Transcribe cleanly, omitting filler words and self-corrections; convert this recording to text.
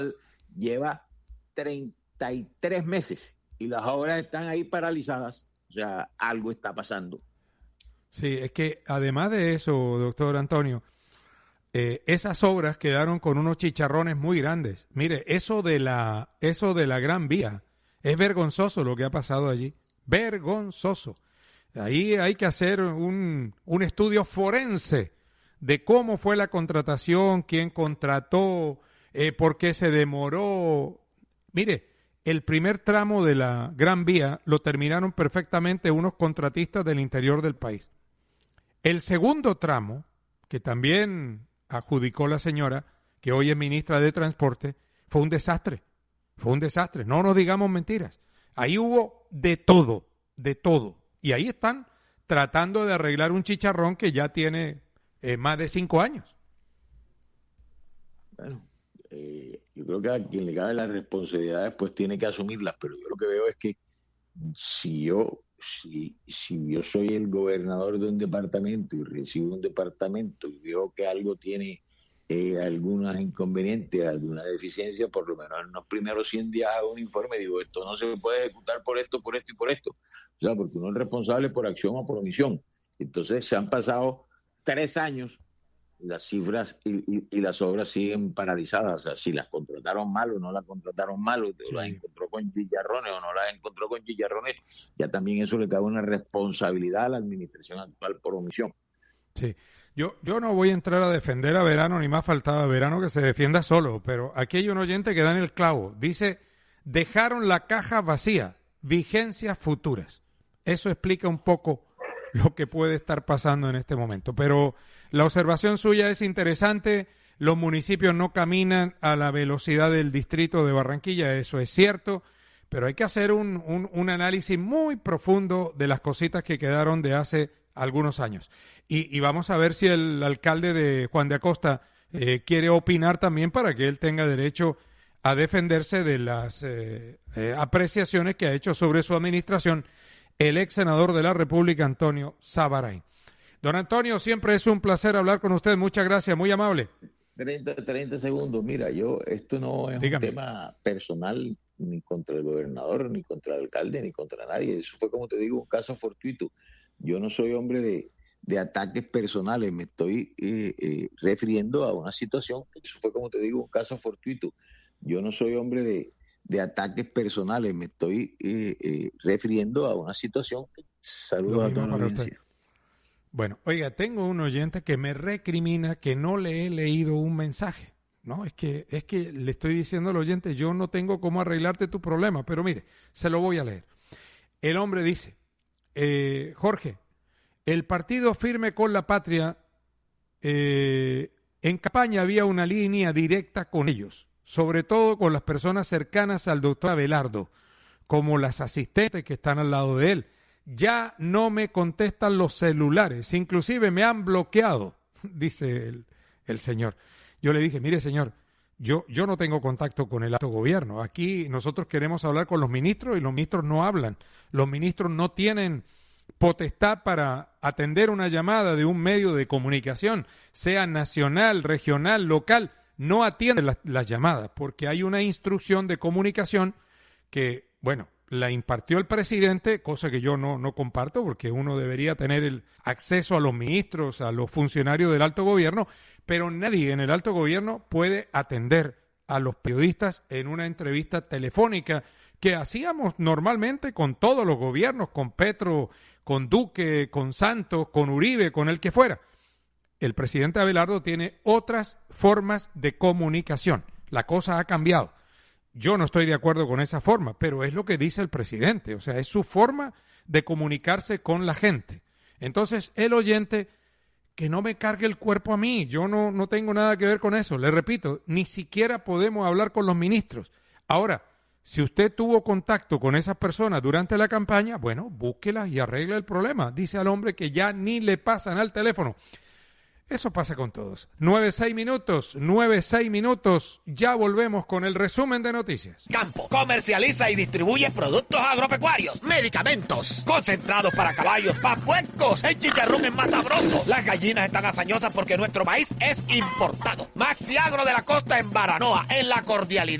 lleva 33 meses y las obras están ahí paralizadas. O sea, algo está pasando. Sí, es que además de eso, doctor Antonio, esas obras quedaron con unos chicharrones muy grandes. Mire, eso de la Gran Vía, es vergonzoso lo que ha pasado allí. Vergonzoso. Ahí hay que hacer un estudio forense de cómo fue la contratación, quién contrató, por qué se demoró. Mire, el primer tramo de la Gran Vía lo terminaron perfectamente unos contratistas del interior del país. El segundo tramo, que también adjudicó la señora, que hoy es ministra de Transporte, fue un desastre. Fue un desastre. No nos digamos mentiras. Ahí hubo de todo, de todo. Y ahí están tratando de arreglar un chicharrón que ya tiene más de 5 años. Bueno, yo creo que a quien le cabe las responsabilidades pues tiene que asumirlas, pero yo lo que veo es que si yo soy el gobernador de un departamento y recibo un departamento y veo que algo tiene algunos inconvenientes, alguna deficiencia, por lo menos en los primeros 100 días hago un informe y digo, esto no se puede ejecutar por esto, por esto y por esto. O sea, porque uno es responsable por acción o por omisión. Entonces se han pasado 3 años, las cifras y las obras siguen paralizadas. O sea, si las contrataron mal o no las contrataron mal, o las encontró con chicharrones o no las encontró con chicharrones, ya también eso le cabe una responsabilidad a la administración actual por omisión. Sí. Yo no voy a entrar a defender a Verano, ni más faltaba Verano que se defienda solo, pero aquí hay un oyente que da en el clavo. Dice, dejaron la caja vacía, vigencias futuras. Eso explica un poco lo que puede estar pasando en este momento. Pero la observación suya es interesante. Los municipios no caminan a la velocidad del distrito de Barranquilla, eso es cierto, pero hay que hacer un análisis muy profundo de las cositas que quedaron de hace algunos años. Y vamos a ver si el alcalde de Juan de Acosta quiere opinar también para que él tenga derecho a defenderse de las apreciaciones que ha hecho sobre su administración el ex senador de la República, Antonio Sabaray. Don Antonio, siempre es un placer hablar con usted. Muchas gracias, muy amable. 30 segundos. Mira, esto no es un tema personal ni contra el gobernador, ni contra el alcalde, ni contra nadie. Eso fue, como te digo, un caso fortuito. Yo no soy hombre de ataques personales, me estoy refiriendo a una situación, eso fue, como te digo, un caso fortuito. Yo no soy hombre de ataques personales, me estoy refiriendo a una situación. Saludos a toda la audiencia. Bueno, oiga, tengo un oyente que me recrimina que no le he leído un mensaje. No, es que le estoy diciendo al oyente, yo no tengo cómo arreglarte tu problema, pero mire, se lo voy a leer. El hombre dice, Jorge, el partido Firme con la Patria, en campaña había una línea directa con ellos, sobre todo con las personas cercanas al doctor Abelardo, como las asistentes que están al lado de él. Ya no me contestan los celulares, inclusive me han bloqueado, dice el señor. Yo le dije, mire señor, yo no tengo contacto con el alto gobierno. Aquí nosotros queremos hablar con los ministros y los ministros no hablan. Los ministros no tienen potestad para atender una llamada de un medio de comunicación, sea nacional, regional, local. No atienden las llamadas porque hay una instrucción de comunicación que, bueno, la impartió el presidente, cosa que yo no comparto, porque uno debería tener el acceso a los ministros, a los funcionarios del alto gobierno, pero nadie en el alto gobierno puede atender a los periodistas en una entrevista telefónica que hacíamos normalmente con todos los gobiernos, con Petro, con Duque, con Santos, con Uribe, con el que fuera. El presidente Abelardo tiene otras formas de comunicación. La cosa ha cambiado. Yo no estoy de acuerdo con esa forma, pero es lo que dice el presidente, o sea, es su forma de comunicarse con la gente. Entonces, el oyente, que no me cargue el cuerpo a mí, yo no tengo nada que ver con eso. Le repito, ni siquiera podemos hablar con los ministros. Ahora, si usted tuvo contacto con esas personas durante la campaña, bueno, búsquelas y arregle el problema. Dice al hombre que ya ni le pasan al teléfono. Eso pasa con todos. 9-6 minutos. Ya volvemos con el resumen de noticias. Campo comercializa y distribuye productos agropecuarios, medicamentos, concentrados para caballos, para puercos. El chicharrón es más sabroso. Las gallinas están hazañosas porque nuestro maíz es importado. Maxi Agro de la Costa en Baranoa, en La Cordialidad.